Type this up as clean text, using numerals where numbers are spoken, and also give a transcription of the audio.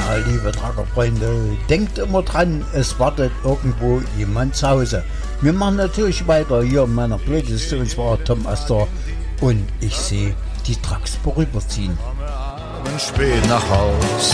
Ja, liebe Truckerfreunde, denkt immer dran, es wartet irgendwo jemand zu Hause. Wir machen natürlich weiter hier in meiner Playlist, und zwar Tom Astor, und ich sehe die Trucks vorüberziehen. Spät nach Haus.